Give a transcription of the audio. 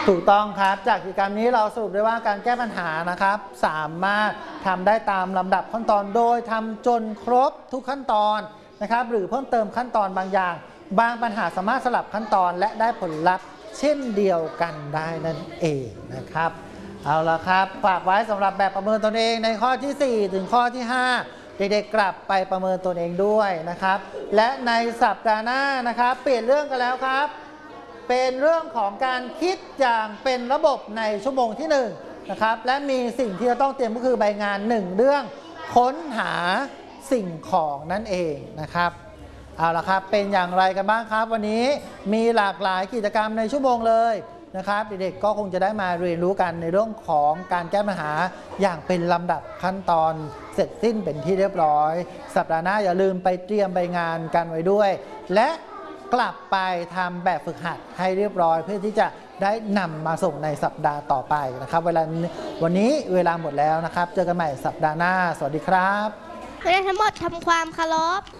ถูกต้องครับจากกิจกรรมนี้เราสรุปได้ว่าการแก้ปัญหานะครับสามารถทำได้ตามลำดับขั้นตอนโดยทำจนครบทุกขั้นตอนนะครับหรือเพิ่มเติมขั้นตอนบางอย่างบางปัญหาสามารถสลับขั้นตอนและได้ผลลัพธ์เช่นเดียวกันได้นั่นเองนะครับเอาละครับฝากไว้สำหรับแบบประเมินตนเองในข้อที่ 4 ถึงข้อที่ 5เด็กๆกลับไปประเมินตนเองด้วยนะครับและในสัปดาห์หน้านะครับเปลี่ยนเรื่องกันแล้วครับเป็นเรื่องของการคิดอย่างเป็นระบบในชั่วโมงที่1นะครับและมีสิ่งที่จะต้องเตรียมก็คือใบงาน1เรื่องค้นหาสิ่งของนั่นเองนะครับเอาละครับเป็นอย่างไรกันบ้างครับวันนี้มีหลากหลายกิจกรรมในชั่วโมงเลยนะครับเด็กๆก็คงจะได้มาเรียนรู้กันในเรื่องของการแก้ปัญหาอย่างเป็นลำดับขั้นตอนเสร็จสิ้นเป็นที่เรียบร้อยสัปดาห์หน้าอย่าลืมไปเตรียมใบงานกันไว้ด้วยและกลับไปทำแบบฝึกหัดให้เรียบร้อยเพื่อที่จะได้นำมาส่งในสัปดาห์ต่อไปนะครับวันนี้เวลาหมดแล้วนะครับเจอกันใหม่สัปดาห์หน้าสวัสดีครับนักเรียนทั้งหมดทำความเคารพ